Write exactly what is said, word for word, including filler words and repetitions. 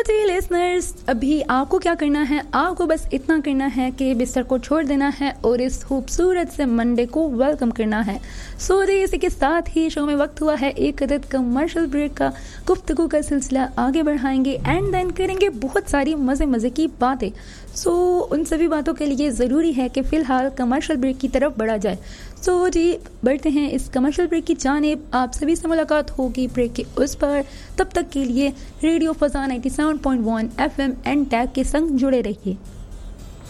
जी listeners, अभी आपको क्या करना है, आपको बस इतना करना है कि बिस्तर को छोड़ देना है और इस खूबसूरत से मंडे को वेलकम करना है। सो जी इसी के साथ ही शो में वक्त हुआ है एक अदद कमर्शियल ब्रेक का। गुफ्तगू का सिलसिला आगे बढ़ाएंगे एंड देन करेंगे बहुत सारी मज़े मज़े की बातें। सो उन सभी बातों के लिए ज़रूरी है कि फ़िलहाल कमर्शियल ब्रेक की तरफ बढ़ा जाए। सो जी बढ़ते हैं इस कमर्शियल ब्रेक की जानिब। आप सभी से मुलाकात होगी ब्रेक के उस पर। तब तक के लिए radio फजा ninety seven point one F M and tag के संग जुड़े रहिए।